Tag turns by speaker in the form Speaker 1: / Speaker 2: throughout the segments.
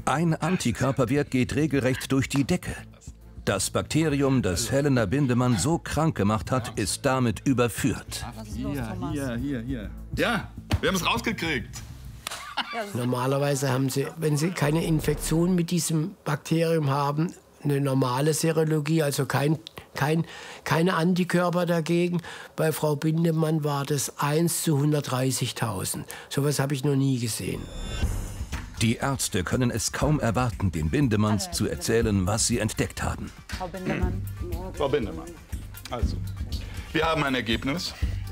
Speaker 1: Ein Antikörperwert geht regelrecht durch die Decke. Das Bakterium, das Helena Bindemann so krank gemacht hat, ist damit überführt.
Speaker 2: Hier. Ja, wir haben es rausgekriegt.
Speaker 3: Normalerweise haben Sie, wenn Sie keine Infektion mit diesem Bakterium haben, eine normale Serologie, also keine Antikörper dagegen. Bei Frau Bindemann war das 1 zu 130.000. So etwas habe ich noch nie gesehen.
Speaker 1: Die Ärzte können es kaum erwarten, den Bindemanns zu erzählen, was sie entdeckt haben.
Speaker 4: Frau Bindemann.
Speaker 2: Frau Bindemann. Also, wir haben ein Ergebnis.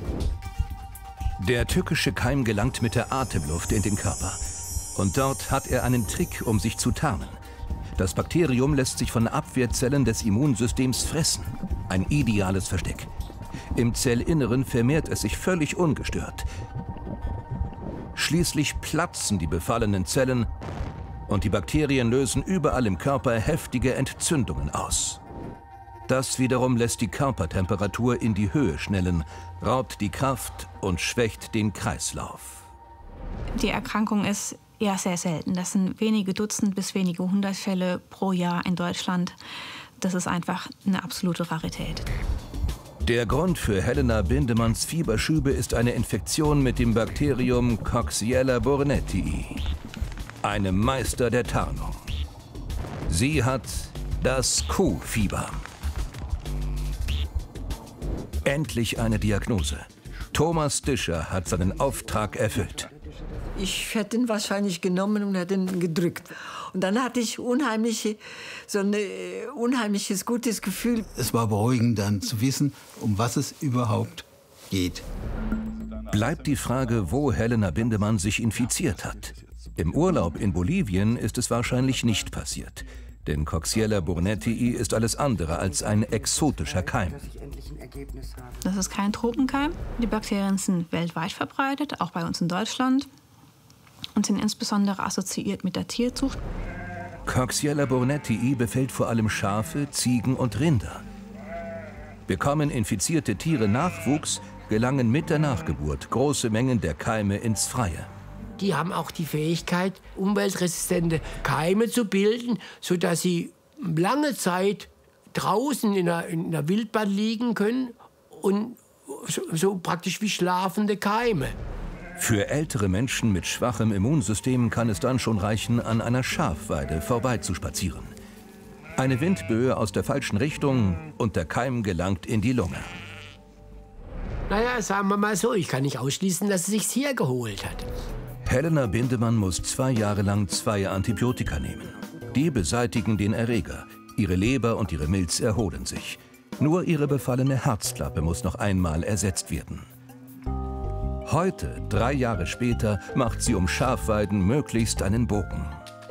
Speaker 1: Der tückische Keim gelangt mit der Atemluft in den Körper. Und dort hat er einen Trick, um sich zu tarnen. Das Bakterium lässt sich von Abwehrzellen des Immunsystems fressen. Ein ideales Versteck. Im Zellinneren vermehrt es sich völlig ungestört. Schließlich platzen die befallenen Zellen und die Bakterien lösen überall im Körper heftige Entzündungen aus. Das wiederum lässt die Körpertemperatur in die Höhe schnellen, raubt die Kraft und schwächt den Kreislauf.
Speaker 5: Die Erkrankung ist eher sehr selten. Das sind wenige Dutzend bis wenige 100 Fälle pro Jahr in Deutschland. Das ist einfach eine absolute Rarität.
Speaker 1: Der Grund für Helena Bindemanns Fieberschübe ist eine Infektion mit dem Bakterium Coxiella burnetii, einem Meister der Tarnung. Sie hat das Kuhfieber. Endlich eine Diagnose. Thomas Discher hat seinen Auftrag erfüllt.
Speaker 6: Ich hätte ihn wahrscheinlich genommen und hätte ihn gedrückt. Und dann hatte ich so ein unheimliches, gutes Gefühl.
Speaker 7: Es war beruhigend dann zu wissen, um was es überhaupt geht.
Speaker 1: Bleibt die Frage, wo Helena Bindemann sich infiziert hat. Im Urlaub in Bolivien ist es wahrscheinlich nicht passiert. Denn Coxiella burnetii ist alles andere als ein exotischer Keim.
Speaker 5: Das ist kein Tropenkeim. Die Bakterien sind weltweit verbreitet, auch bei uns in Deutschland. Und sind insbesondere assoziiert mit der Tierzucht.
Speaker 1: Coxiella burnetii befällt vor allem Schafe, Ziegen und Rinder. Bekommen infizierte Tiere Nachwuchs, gelangen mit der Nachgeburt große Mengen der Keime ins Freie.
Speaker 3: Die haben auch die Fähigkeit, umweltresistente Keime zu bilden, sodass sie lange Zeit draußen in der Wildbahn liegen können und so praktisch wie schlafende Keime.
Speaker 1: Für ältere Menschen mit schwachem Immunsystem kann es dann schon reichen, an einer Schafweide vorbeizuspazieren. Eine Windböe aus der falschen Richtung und der Keim gelangt in die Lunge.
Speaker 3: Naja, sagen wir mal so, ich kann nicht ausschließen, dass sie sich's hier geholt hat.
Speaker 1: Helena Bindemann muss 2 Jahre lang 2 Antibiotika nehmen. Die beseitigen den Erreger. Ihre Leber und ihre Milz erholen sich. Nur ihre befallene Herzklappe muss noch einmal ersetzt werden. Heute, 3 Jahre später, macht sie um Schafweiden möglichst einen Bogen.